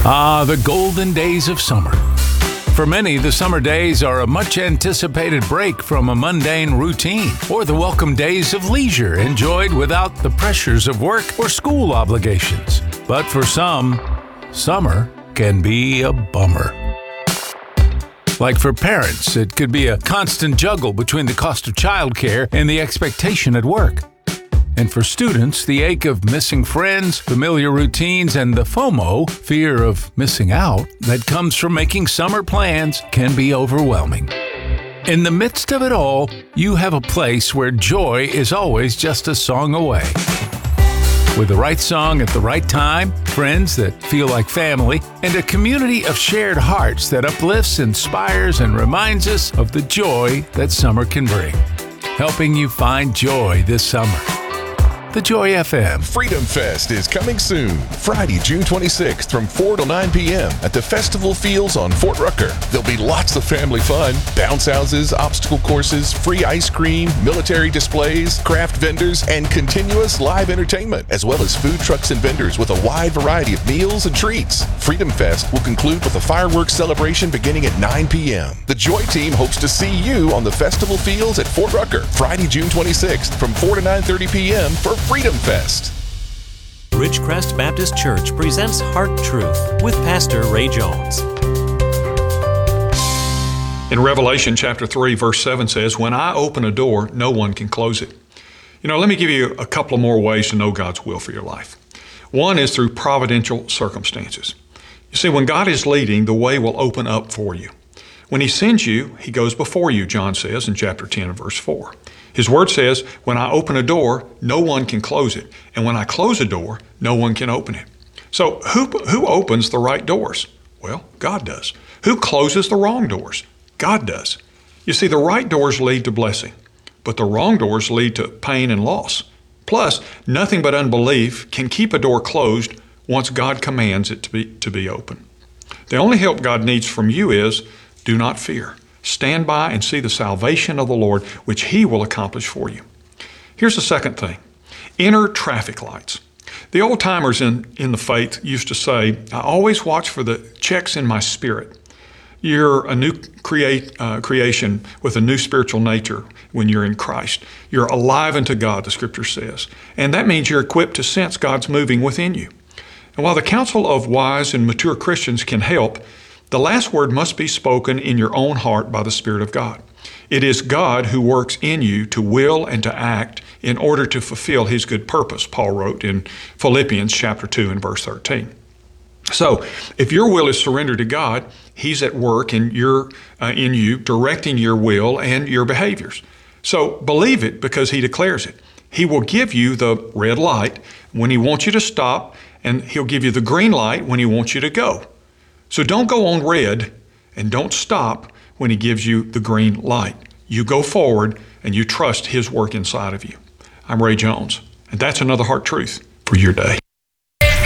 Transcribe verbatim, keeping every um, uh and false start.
Ah, the golden days of summer. For many, the summer days are a much-anticipated break from a mundane routine, or the welcome days of leisure enjoyed without the pressures of work or school obligations. But for some, summer can be a bummer. Like for parents, it could be a constant juggle between the cost of childcare and the expectation at work. And for students, the ache of missing friends, familiar routines, and the FOMO, fear of missing out, that comes from making summer plans can be overwhelming. In the midst of it all, you have a place where joy is always just a song away. With the right song at the right time, friends that feel like family, and a community of shared hearts that uplifts, inspires, and reminds us of the joy that summer can bring. Helping you find joy this summer. The Joy F M. Freedom Fest is coming soon. Friday, June twenty-sixth from four to nine p.m. at the Festival Fields on Fort Rucker. There'll be lots of family fun, bounce houses, obstacle courses, free ice cream, military displays, craft vendors, and continuous live entertainment, as well as food trucks and vendors with a wide variety of meals and treats. Freedom Fest will conclude with a fireworks celebration beginning at nine p.m. The Joy Team hopes to see you on the Festival Fields at Fort Rucker, Friday, June twenty-sixth from four to nine thirty p.m. for Freedom Fest. Ridgecrest Baptist Church presents Heart Truth with Pastor Ray Jones. In Revelation chapter three, verse seven says, "When I open a door, no one can close it." You know, let me give you a couple of more ways to know God's will for your life. One is through providential circumstances. You see, when God is leading, the way will open up for you. When He sends you, He goes before you, John says in chapter ten and verse four. His word says, when I open a door, no one can close it. And when I close a door, no one can open it. So who, who opens the right doors? Well, God does. Who closes the wrong doors? God does. You see, the right doors lead to blessing, but the wrong doors lead to pain and loss. Plus, nothing but unbelief can keep a door closed once God commands it to be, to be open. The only help God needs from you is, do not fear. Stand by and see the salvation of the Lord, which He will accomplish for you. Here's the second thing. Enter traffic lights. The old timers in, in the faith used to say, I always watch for the checks in my spirit. You're a new create, uh, creation with a new spiritual nature when you're in Christ. You're alive unto God, the Scripture says. And that means you're equipped to sense God's moving within you. And while the counsel of wise and mature Christians can help, the last word must be spoken in your own heart by the Spirit of God. It is God who works in you to will and to act in order to fulfill His good purpose, Paul wrote in Philippians chapter two and verse thirteen. So, if your will is surrendered to God, He's at work in your uh, in you, directing your will and your behaviors. So, believe it because He declares it. He will give you the red light when He wants you to stop, and He'll give you the green light when He wants you to go. So don't go on red and don't stop when He gives you the green light. You go forward and you trust His work inside of you. I'm Ray Jones, and that's another Heart Truth for your day.